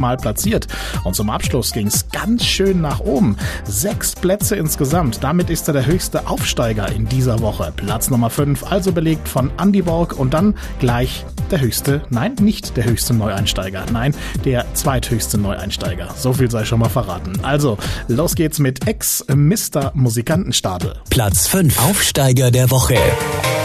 Mal platziert. Und zum Abschluss ging es ganz schön nach oben. 6 Plätze insgesamt. Damit ist er der höchste Aufsteiger in dieser Woche. Platz Nummer 5, also belegt von Andy Borg und dann gleich der höchste, nein, nicht der höchste Neueinsteiger, nein, der zweithöchste Neueinsteiger. So viel sei schon mal verraten. Also, los geht's mit Ex-Mr. Musikantenstadel. Platz 5, Aufsteiger der Woche.